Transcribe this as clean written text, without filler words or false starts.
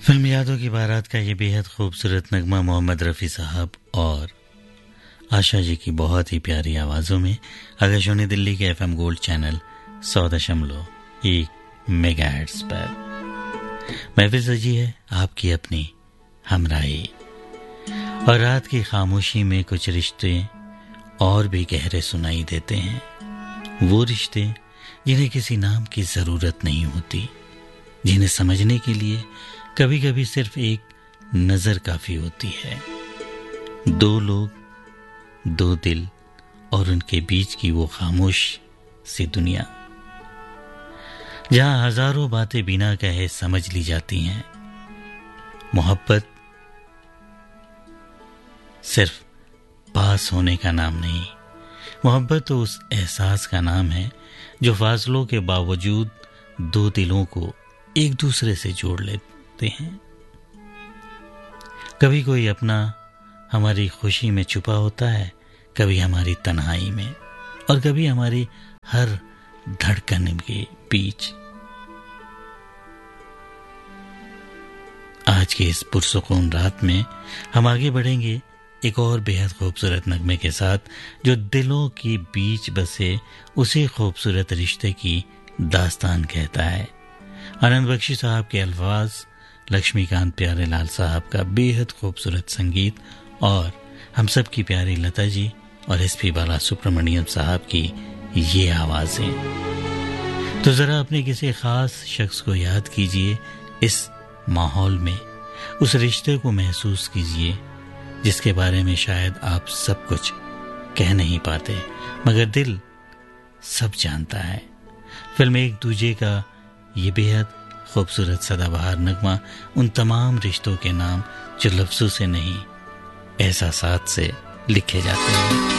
Film यादों की बारात का ये बेहद खूबसूरत नगमा मोहम्मद रफ़ी साहब और आशा जी की बहुत ही प्यारी आवाज़ों में आकाशवाणी दिल्ली के FM गोल्ड चैनल 100.1 मेगाहर्ट्ज़ पर महफिल सजी है आपकी अपनी हमराही। और रात की खामोशी में कुछ रिश्ते और भी गहरे सुनाई देते हैं, वो रिश्ते जिन्हें किसी नाम की ज़रूरत नहीं होती, जिन्हें समझने के लिए कभी कभी सिर्फ एक नजर काफी होती है। दो लोग, दो दिल और उनके बीच की वो खामोश सी दुनिया जहां हजारों बातें बिना कहे समझ ली जाती हैं। मोहब्बत सिर्फ पास होने का नाम नहीं, मोहब्बत तो उस एहसास का नाम है जो फासलों के बावजूद दो दिलों को एक दूसरे से जोड़ लेते हैं। कभी कोई अपना हमारी खुशी में छुपा होता है, कभी हमारी तन्हाई में, और कभी हमारी हर धड़कन के बीच। आज की इस पुरसुकून रात में हम आगे बढ़ेंगे एक और बेहद खूबसूरत नगमे के साथ, जो दिलों के बीच बसे उसी खूबसूरत रिश्ते की दास्तान कहता है। आनंद बख्शी साहब के अल्फाज, लक्ष्मीकांत प्यारेलाल साहब का बेहद खूबसूरत संगीत और हम सब की प्यारी लता जी और SP बालासुब्रमण्यम साहब की ये आवाजें। तो जरा अपने किसी खास शख्स को याद कीजिए, इस माहौल में उस रिश्ते को महसूस कीजिए जिसके बारे में शायद आप सब कुछ कह नहीं पाते मगर दिल सब जानता है। फिल्म एक दूजे का ये बेहद खूबसूरत सदाबहार नगमा उन तमाम रिश्तों के नाम जो लफ्जों से नहीं एहसासात से लिखे जाते हैं।